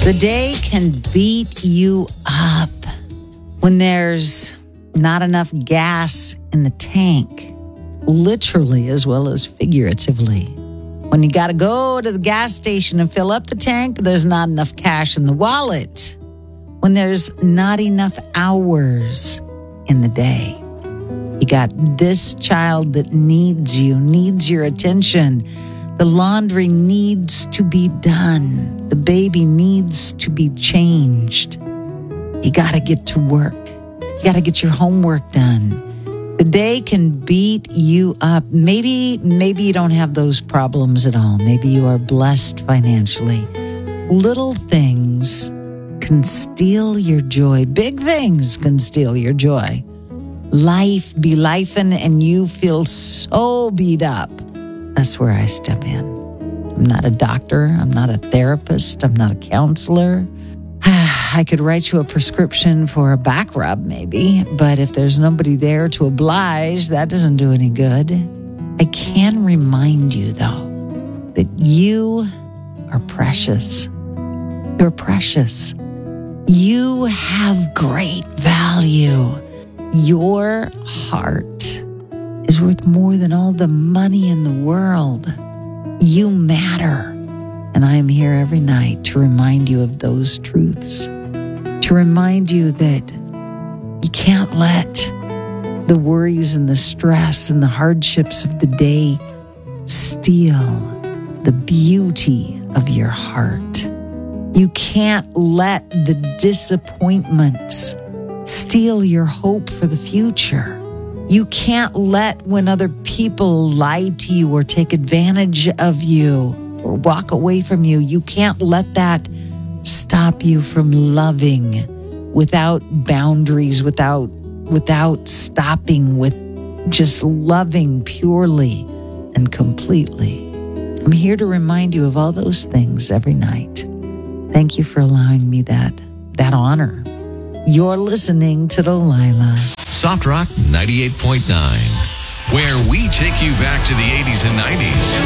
The day can beat you up when there's not enough gas in the tank, literally as well as figuratively. When you got to go to the gas station and fill up the tank, but there's not enough cash in the wallet. When there's not enough hours in the day. You got this child that needs you, needs your attention. The laundry needs to be done. The baby needs to be changed. You got to get to work. You got to get your homework done. The day can beat you up. Maybe you don't have those problems at all. Maybe you are blessed financially. Little things can steal your joy. Big things can steal your joy. Life be lifing and you feel so beat up. That's where I step in. I'm not a doctor. I'm not a therapist. I'm not a counselor. I could write you a prescription for a back rub, maybe. But if there's nobody there to oblige, that doesn't do any good. I can remind you, though, that you are precious. You're precious. You have great value. Your heart is worth more than all the money in the world. You matter. And I am here every night to remind you of those truths. To remind you that you can't let the worries and the stress and the hardships of the day steal the beauty of your heart. You can't let the disappointments steal your hope for the future. You can't let when other people lie to you or take advantage of you or walk away from you, you can't let that stop you from loving without boundaries, without stopping, with just loving purely and completely. I'm here to remind you of all those things every night. Thank you for allowing me that honor. You're listening to Delilah. Soft Rock 98.9, where we take you back to the 80s and 90s.